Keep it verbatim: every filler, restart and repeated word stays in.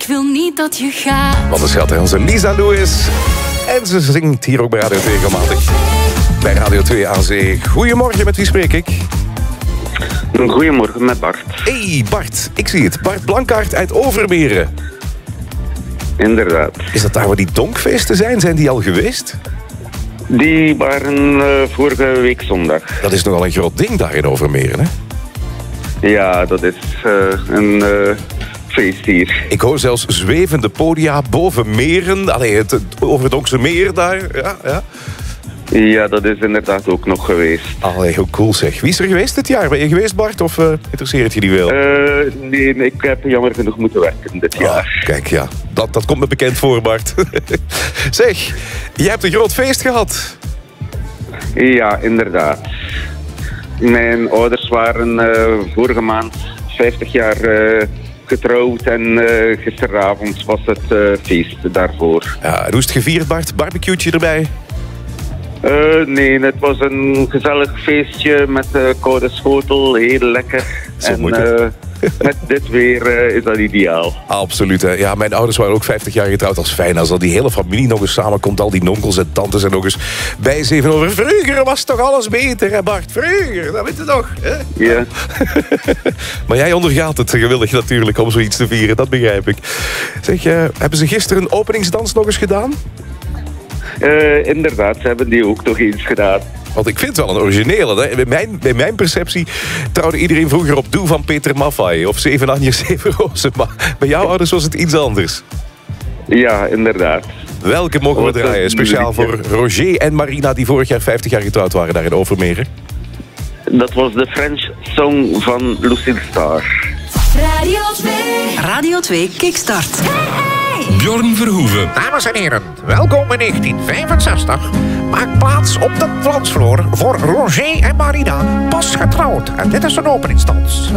wil niet dat je gaat. Wat een schat, hè? Onze Lisa Lewis. En ze zingt hier ook bij Radio twee regelmatig. Bij Radio twee aan Zee. Goedemorgen, met wie spreek ik? Goedemorgen, met Bart. Hey Bart, ik zie het. Bart Blankaart uit Overmeren. Inderdaad. Is dat daar waar die donkfeesten zijn? Zijn die al geweest? Die waren uh, vorige week zondag. Dat is nogal een groot ding daar in Overmeren, hè? Ja, dat is uh, een uh, feest hier. Ik hoor zelfs zwevende podia boven meren. Allee, het, het Overdonkse meer daar. Ja, ja. Ja, dat is inderdaad ook nog geweest. Allee, hoe cool zeg. Wie is er geweest dit jaar? Ben je geweest, Bart? Of uh, interesseert het je niet wel? Uh, nee, nee, ik heb jammer genoeg moeten werken dit jaar. Oh, kijk, ja. Dat, dat komt me bekend voor, Bart. Zeg, jij hebt een groot feest gehad. Ja, inderdaad. Mijn ouders waren uh, vorige maand vijftig jaar uh, getrouwd en uh, gisteravond was het uh, feest daarvoor. Ja, en hoe is het gevierd, Bart? Barbecue'tje erbij? Uh, nee, het was een gezellig feestje met uh, koude schotel, heel lekker. Zo en moet het. Uh, met dit weer uh, is dat ideaal. Absoluut, hè. Ja, mijn ouders waren ook vijftig jaar getrouwd. Als fijn als dat die hele familie nog eens samenkomt. Al die onkels en tantes en nog eens bijzeven over. Vroeger was toch alles beter, hè Bart? Vroeger, dat weet je toch, hè? Ja. Maar jij ondergaat het gewillig natuurlijk om zoiets te vieren, dat begrijp ik. Zeg, uh, hebben ze gisteren een openingsdans nog eens gedaan? Uh, inderdaad, ze hebben die ook nog eens gedaan. Want ik vind het wel een originele. Hè? Bij, mijn, bij mijn perceptie trouwde iedereen vroeger op Doe van Peter Maffay. Of Zeven Anjes, Zeven Rozen. Maar bij jouw ouders was het iets anders. Ja, inderdaad. Welke mogen we draaien? Speciaal voor Roger en Marina, die vorig jaar vijftig jaar getrouwd waren daar in Overmeren. Dat was de French Song van Lucille Star. Radio twee. Radio twee Kickstart. Bjorn Verhoeven. Dames en heren, welkom in negentien vijfenzestig. Maak plaats op de dansvloer voor Roger en Marina, pas getrouwd. En dit is een openingsdans.